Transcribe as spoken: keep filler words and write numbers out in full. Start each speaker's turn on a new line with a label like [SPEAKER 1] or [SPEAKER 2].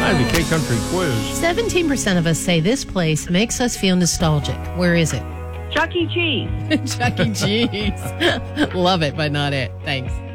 [SPEAKER 1] Ivy K Country Quiz.
[SPEAKER 2] seventeen percent of us say this place makes us feel nostalgic. Where is it?
[SPEAKER 3] Chuck E. Cheese.
[SPEAKER 2] Chuck E. Cheese. Love it, but not it. Thanks.